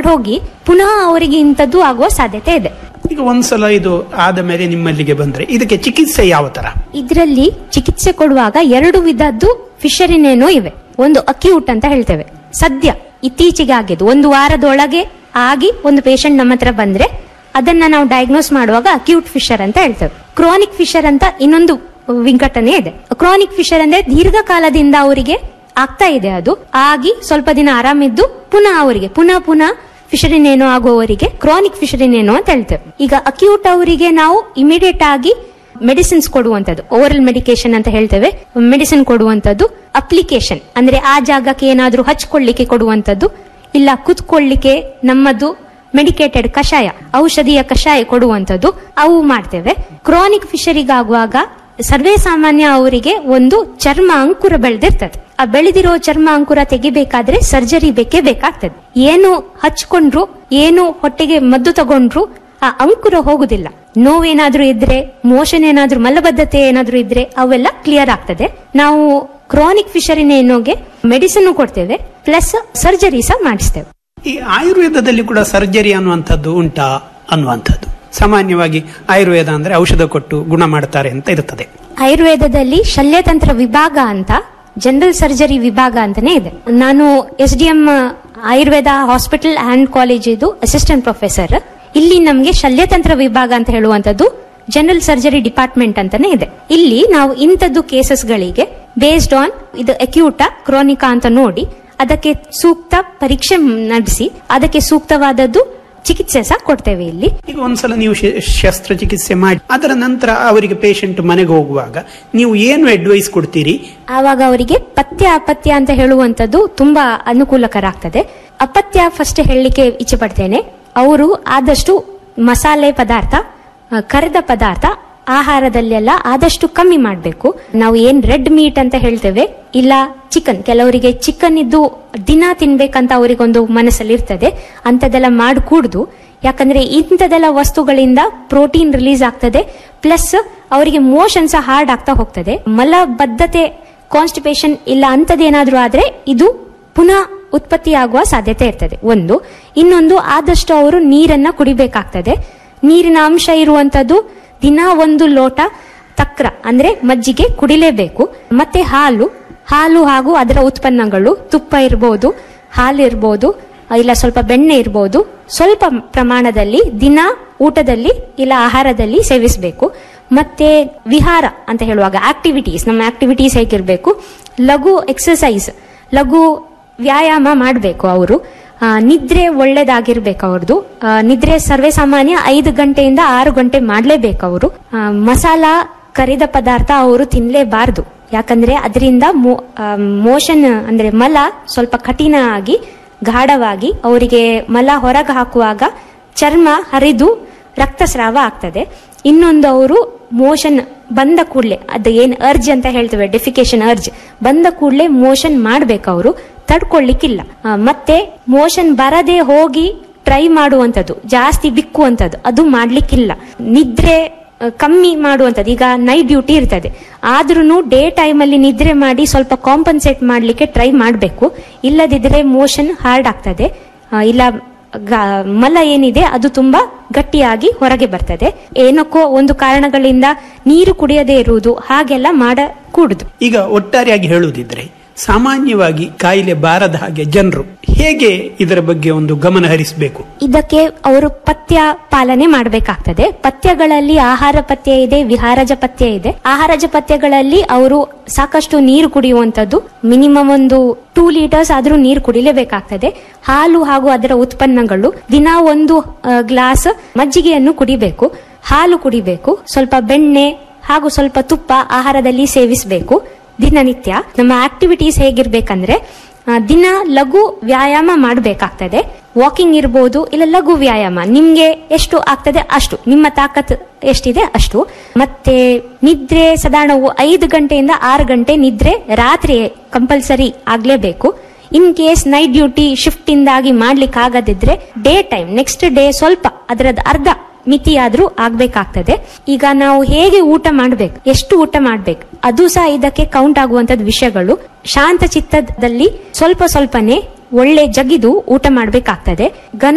ಹೋಗಿ ಪುನಃ ಅವರಿಗೆ ಇಂಥದ್ದು ಆಗುವ ಸಾಧ್ಯತೆ ಇದೆ. ಈಗ ಒಂದ್ಸಲ ಇದು ಆದ ಮೇಲೆ ನಿಮ್ಮಲ್ಲಿಗೆ ಬಂದ್ರೆ ಇದಕ್ಕೆ ಚಿಕಿತ್ಸೆ ಯಾವ ತರ? ಇದರಲ್ಲಿ ಚಿಕಿತ್ಸೆ ಕೊಡುವಾಗ 2 ವಿಧದ್ದು ಫಿಶರಿನೇನೋ ಇವೆ. ಒಂದು ಅಕ್ಯೂಟ್ ಅಂತ ಹೇಳ್ತೇವೆ, ಸದ್ಯ ಇತ್ತೀಚೆಗೆ ಆಗಿದ್ದು 1 ವಾರದೊಳಗೆ ಆಗಿ ಒಂದು ಪೇಷಂಟ್ ನಮ್ಮ ಹತ್ರ ಬಂದ್ರೆ ಅದನ್ನ ನಾವು ಡಯಾಗ್ನೋಸ್ ಮಾಡುವಾಗ ಅಕ್ಯೂಟ್ ಫಿಶರ್ ಅಂತ ಹೇಳ್ತೇವೆ. ಕ್ರಾನಿಕ್ ಫಿಶರ್ ಅಂತ ಇನ್ನೊಂದು ವಿಂಗಡಣೆ ಇದೆ. ಕ್ರಾನಿಕ್ ಫಿಶರ್ ಅಂದ್ರೆ ದೀರ್ಘಕಾಲದಿಂದ ಅವರಿಗೆ ಆಗ್ತಾ ಇದೆ, ಅದು ಆಗಿ ಸ್ವಲ್ಪ ದಿನ ಆರಾಮಿದ್ದು ಪುನಃ ಅವರಿಗೆ ಪುನಃ ಫಿಶರಿನೇನೋ ಆಗುವವರಿಗೆ ಕ್ರಾನಿಕ್ ಫಿಶರಿನೇನೋ ಅಂತ ಹೇಳ್ತೇವೆ. ಈಗ ಅಕ್ಯೂಟ್ ಅವರಿಗೆ ನಾವು ಇಮಿಡಿಯೇಟ್ ಆಗಿ ಮೆಡಿಸಿನ್ಸ್ ಕೊಡುವಂತದ್ದು, ಓರಲ್ ಮೆಡಿಕೇಶನ್ ಅಂತ ಹೇಳ್ತೇವೆ, ಮೆಡಿಸಿನ್ ಕೊಡುವಂತದ್ದು. ಅಪ್ಲಿಕೇಶನ್ ಅಂದ್ರೆ ಆ ಜಾಗಕ್ಕೆ ಏನಾದ್ರೂ ಹಚ್ಕೊಳ್ಳಿಕ್ಕೆ ಕೊಡುವಂತದ್ದು, ಇಲ್ಲ ಕುತ್ಕೊಳ್ಳಿಕ್ಕೆ ನಮ್ಮದು ಮೆಡಿಕೇಟೆಡ್ ಕಷಾಯ, ಔಷಧಿಯ ಕಷಾಯ ಕೊಡುವಂತದ್ದು, ಅವು ಮಾಡ್ತೇವೆ. ಕ್ರಾನಿಕ್ ಫಿಶರಿಗಾಗುವಾಗ ಸರ್ವೇ ಸಾಮಾನ್ಯ ಅವರಿಗೆ ಒಂದು ಚರ್ಮ ಅಂಕುರ ಬೆಳೆದಿರ್ತದೆ. ಆ ಬೆಳೆದಿರೋ ಚರ್ಮ ಅಂಕುರ ತೆಗಿಬೇಕಾದ್ರೆ ಸರ್ಜರಿ ಬೇಕೇ ಬೇಕಾಗ್ತದೆ. ಏನು ಹಚ್ಕೊಂಡ್ರು, ಏನು ಹೊಟ್ಟೆಗೆ ಮದ್ದು ತಗೊಂಡ್ರು ಆ ಅಂಕುರ ಹೋಗುದಿಲ್ಲ. ನೋವೇನಾದ್ರೂ ಇದ್ರೆ, ಮೋಷನ್ ಏನಾದ್ರೂ, ಮಲಬದ್ಧತೆ ಏನಾದ್ರೂ ಇದ್ರೆ ಅವೆಲ್ಲ ಕ್ಲಿಯರ್ ಆಗ್ತದೆ. ನಾವು ಕ್ರಾನಿಕ್ ಫಿಶರಿನೇನೋಗೆ ಮೆಡಿಸಿನ್ ಕೊಡ್ತೇವೆ, ಪ್ಲಸ್ ಸರ್ಜರಿ ಸಹ ಮಾಡಿಸ್ತೇವೆ. ಈ ಆಯುರ್ವೇದದಲ್ಲಿ ಕೂಡ ಸರ್ಜರಿ ಅನ್ನುವಂಥದ್ದು ಉಂಟಾ ಅನ್ನುವಂಥದ್ದು? ಸಾಮಾನ್ಯವಾಗಿ ಆಯುರ್ವೇದ ಅಂದ್ರೆ ಔಷಧ ಕೊಟ್ಟು ಗುಣ ಮಾಡ್ತಾರೆ ಅಂತ ಇರುತ್ತದೆ. ಆಯುರ್ವೇದದಲ್ಲಿ ಶಲ್ಯತಂತ್ರ ವಿಭಾಗ ಅಂತ, ಜನರಲ್ ಸರ್ಜರಿ ವಿಭಾಗ ಅಂತಾನೆ ಇದೆ. ನಾನು SDM Ayurveda hospital and college ಇದು ಅಸಿಸ್ಟೆಂಟ್ ಪ್ರೊಫೆಸರ್. ಇಲ್ಲಿ ನಮ್ಗೆ ಶಲ್ಯತಂತ್ರ ವಿಭಾಗ ಅಂತ ಹೇಳುವಂತದ್ದು ಜನರಲ್ ಸರ್ಜರಿ ಡಿಪಾರ್ಟ್ಮೆಂಟ್ ಅಂತಾನೆ ಇದೆ. ಇಲ್ಲಿ ನಾವು ಇಂಥದ್ದು ಕೇಸಸ್ಗಳಿಗೆ ಬೇಸ್ಡ್ ಆನ್ ಇದು ಅಕ್ಯೂಟಾ ಕ್ರಾನಿಕಾ ಅಂತ ನೋಡಿ ಅದಕ್ಕೆ ಸೂಕ್ತ ಪರೀಕ್ಷೆ ನಡೆಸಿ ಅದಕ್ಕೆ ಸೂಕ್ತವಾದದ್ದು ಚಿಕಿತ್ಸೆ ಸಹ ಕೊಡ್ತೇವೆ. ಇಲ್ಲಿ ಈಗ ಒಂದ್ಸಲ ನೀವು ಶಸ್ತ್ರಚಿಕಿತ್ಸೆ ಮಾಡಿ ಅದರ ನಂತರ ಅವರಿಗೆ ಪೇಷಂಟ್ ಮನೆಗೆ ಹೋಗುವಾಗ ನೀವು ಏನು ಅಡ್ವೈಸ್ ಕೊಡ್ತೀರಿ? ಆವಾಗ ಅವರಿಗೆ ಪಥ್ಯ ಅಪಥ್ಯ ಅಂತ ಹೇಳುವಂತದ್ದು ತುಂಬಾ ಅನುಕೂಲಕರ ಆಗ್ತದೆ. ಅಪಥ್ಯ ಫಸ್ಟ್ ಹೇಳಲಿಕ್ಕೆ ಇಚ್ಛೆ ಪಡ್ತೇನೆ. ಅವರು ಆದಷ್ಟು ಮಸಾಲೆ ಪದಾರ್ಥ, ಕರೆದ ಪದಾರ್ಥ ಆಹಾರದಲ್ಲೆಲ್ಲ ಆದಷ್ಟು ಕಮ್ಮಿ ಮಾಡಬೇಕು. ನಾವು ಏನ್ ರೆಡ್ ಮೀಟ್ ಅಂತ ಹೇಳ್ತೇವೆ, ಇಲ್ಲ ಚಿಕನ್, ಕೆಲವರಿಗೆ ಚಿಕನ್ ಇದ್ದು ದಿನ ತಿನ್ಬೇಕಂತ ಅವರಿಗೊಂದು ಮನಸ್ಸಲ್ಲಿ ಇರ್ತದೆ, ಅಂತದೆಲ್ಲ ಮಾಡಕೂಡ್ದು. ಯಾಕಂದ್ರೆ ಇಂಥದೆಲ್ಲ ವಸ್ತುಗಳಿಂದ ಪ್ರೋಟೀನ್ ರಿಲೀಸ್ ಆಗ್ತದೆ, ಪ್ಲಸ್ ಅವರಿಗೆ ಮೋಷನ್ ಸಹ ಹಾರ್ಡ್ ಆಗ್ತಾ ಹೋಗ್ತದೆ. ಮಲಬದ್ಧತೆ, ಕಾನ್ಸ್ಟಿಪೇಷನ್ ಇಲ್ಲ ಅಂತದೇನಾದ್ರೂ ಆದ್ರೆ ಇದು ಪುನಃ ಉತ್ಪತ್ತಿ ಆಗುವ ಸಾಧ್ಯತೆ ಇರ್ತದೆ. ಇನ್ನೊಂದು ಆದಷ್ಟು ಅವರು ನೀರನ್ನ ಕುಡಿಬೇಕಾಗ್ತದೆ. ನೀರಿನ ಅಂಶ ಇರುವಂತದ್ದು ದಿನ 1 ಲೋಟ ತಕ್ರ ಅಂದ್ರೆ ಮಜ್ಜಿಗೆ ಕುಡಿಲೇಬೇಕು. ಮತ್ತೆ ಹಾಲು ಹಾಗೂ ಅದರ ಉತ್ಪನ್ನಗಳು, ತುಪ್ಪ ಇರ್ಬೋದು, ಹಾಲು ಇರ್ಬೋದು, ಇಲ್ಲ ಸ್ವಲ್ಪ ಬೆಣ್ಣೆ ಇರ್ಬೋದು, ಸ್ವಲ್ಪ ಪ್ರಮಾಣದಲ್ಲಿ ದಿನ ಊಟದಲ್ಲಿ ಇಲ್ಲ ಆಹಾರದಲ್ಲಿ ಸೇವಿಸಬೇಕು. ಮತ್ತೆ ವಿಹಾರ ಅಂತ ಹೇಳುವಾಗ ನಮ್ಮ ಆಕ್ಟಿವಿಟೀಸ್ ಹೇಗಿರ್ಬೇಕು, ಲಘು ಎಕ್ಸರ್ಸೈಸ್, ಲಘು ವ್ಯಾಯಾಮ ಮಾಡಬೇಕು. ಅವರು ನಿದ್ರೆ ಒಳ್ಳೇದಾಗಿರ್ಬೇಕು. ಅವ್ರದ್ದು ನಿದ್ರೆ ಸರ್ವೇ ಸಾಮಾನ್ಯ 5 ಗಂಟೆಯಿಂದ 6 ಗಂಟೆ ಮಾಡ್ಲೇಬೇಕು. ಅವರು ಮಸಾಲ ಕರಿದ ಪದಾರ್ಥ ಅವರು ತಿನ್ಲೇಬಾರ್ದು. ಯಾಕಂದ್ರೆ ಅದರಿಂದ ಮೋಷನ್ ಅಂದ್ರೆ ಮಲ ಸ್ವಲ್ಪ ಕಠಿಣ ಆಗಿ ಗಾಢವಾಗಿ ಅವರಿಗೆ ಮಲ ಹೊರಗೆ ಹಾಕುವಾಗ ಚರ್ಮ ಹರಿದು ರಕ್ತಸ್ರಾವ ಆಗ್ತದೆ. ಇನ್ನೊಂದು ಅವರು ಮೋಷನ್ ಬಂದ ಕೂಡಲೇ, ಅದು ಏನ್ ಅರ್ಜ್ ಅಂತ ಹೇಳ್ತೇವೆ, ಡೆಫಿಕೇಶನ್ ಅರ್ಜ್ ಬಂದ ಕೂಡಲೇ ಮೋಷನ್ ಮಾಡ್ಬೇಕು. ಅವರು ತಡ್ಕೊಳ್ಳಿಕ್ಕಿಲ್ಲ. ಮತ್ತೆ ಮೋಷನ್ ಬರದೆ ಹೋಗಿ ಟ್ರೈ ಮಾಡುವಂಥದ್ದು, ಜಾಸ್ತಿ ಬಿಕ್ಕುವಂಥದ್ದು ಅದು ಮಾಡ್ಲಿಕ್ಕಿಲ್ಲ. ನಿದ್ರೆ ಕಮ್ಮಿ ಮಾಡುವಂಥದ್ದು, ಈಗ ನೈಟ್ ಡ್ಯೂಟಿ ಇರ್ತದೆ ಆದ್ರೂ ಡೇ ಟೈಮ್ ಅಲ್ಲಿ ನಿದ್ರೆ ಮಾಡಿ ಸ್ವಲ್ಪ ಕಾಂಪನ್ಸೇಟ್ ಮಾಡ್ಲಿಕ್ಕೆ ಟ್ರೈ ಮಾಡಬೇಕು. ಇಲ್ಲದಿದ್ರೆ ಮೋಷನ್ ಹಾರ್ಡ್ ಆಗ್ತದೆ, ಇಲ್ಲ ಮಲ ಏನಿದೆ ಅದು ತುಂಬಾ ಗಟ್ಟಿಯಾಗಿ ಹೊರಗೆ ಬರ್ತದೆ. ಏನಕ್ಕೋ ಒಂದು ಕಾರಣಗಳಿಂದ ನೀರು ಕುಡಿಯದೇ ಇರುವುದು, ಹಾಗೆಲ್ಲ ಮಾಡಕೂಡುದು. ಈಗ ಒಟ್ಟಾರೆಯಾಗಿ ಹೇಳುವುದಿದ್ರೆ ಸಾಮಾನ್ಯವಾಗಿ ಕಾಯಿಲೆ ಬಾರದ ಹಾಗೆ ಜನರು ಹೇಗೆ ಇದರ ಬಗ್ಗೆ ಒಂದು ಗಮನ ಹರಿಸಬೇಕು? ಇದಕ್ಕೆ ಅವರು ಪಥ್ಯ ಪಾಲನೆ ಮಾಡಬೇಕಾಗ್ತದೆ. ಪಥ್ಯಗಳಲ್ಲಿ ಆಹಾರ ಪಥ್ಯ ಇದೆ, ವಿಹಾರಜ ಪಥ್ಯ ಇದೆ. ಆಹಾರಜ ಪಥ್ಯಗಳಲ್ಲಿ ಅವರು ಸಾಕಷ್ಟು ನೀರು ಕುಡಿಯುವಂತದ್ದು, ಮಿನಿಮಮ್ ಒಂದು 2 ಲೀಟರ್ಸ್ ಆದ್ರೂ ನೀರು ಕುಡಿಲೇಬೇಕಾಗ್ತದೆ. ಹಾಲು ಹಾಗೂ ಅದರ ಉತ್ಪನ್ನಗಳು, ದಿನ 1 ಗ್ಲಾಸ್ ಮಜ್ಜಿಗೆಯನ್ನು ಕುಡಿಬೇಕು, ಹಾಲು ಕುಡಿಬೇಕು, ಸ್ವಲ್ಪ ಬೆಣ್ಣೆ ಹಾಗೂ ಸ್ವಲ್ಪ ತುಪ್ಪ ಆಹಾರದಲ್ಲಿ ಸೇವಿಸಬೇಕು ದಿನನಿತ್ಯ. ನಮ್ಮ ಆಕ್ಟಿವಿಟೀಸ್ ಹೇಗಿರ್ಬೇಕಂದ್ರೆ ದಿನ ಲಘು ವ್ಯಾಯಾಮ ಮಾಡಬೇಕಾಗ್ತದೆ. ವಾಕಿಂಗ್ ಇರ್ಬೋದು, ಇಲ್ಲ ಲಘು ವ್ಯಾಯಾಮ ನಿಮ್ಗೆ ಎಷ್ಟು ಆಗ್ತದೆ ಅಷ್ಟು, ನಿಮ್ಮ ತಾಕತ್ ಎಷ್ಟಿದೆ ಅಷ್ಟು. ಮತ್ತೆ ನಿದ್ರೆ ಸಾಧಾರಣ 5 ಗಂಟೆಯಿಂದ 6 ಗಂಟೆ ನಿದ್ರೆ ರಾತ್ರಿ compulsory ಆಗ್ಲೇಬೇಕು. In case night duty shift ಇಂದಾಗಿ ಮಾಡ್ಲಿಕ್ಕೆ ಆಗದಿದ್ರೆ ಡೇ ಟೈಮ್ ನೆಕ್ಸ್ಟ್ ಡೇ ಸ್ವಲ್ಪ ಅದರದ್ದು ಅರ್ಧ ಮಿತಿಯಾದ್ರೂ ಆಗ್ಬೇಕಾಗ್ತದೆ. ಈಗ ನಾವು ಹೇಗೆ ಊಟ ಮಾಡ್ಬೇಕು, ಎಷ್ಟು ಊಟ ಮಾಡ್ಬೇಕು, ಅದು ಸಹ ಇದಕ್ಕೆ ಕೌಂಟ್ ಆಗುವಂತದ್ದು ವಿಷಯಗಳು. ಶಾಂತ ಚಿತ್ತದಲ್ಲಿ ಸ್ವಲ್ಪನೇ ಒಳ್ಳೆ ಜಗಿದು ಊಟ ಮಾಡ್ಬೇಕಾಗ್ತದೆ.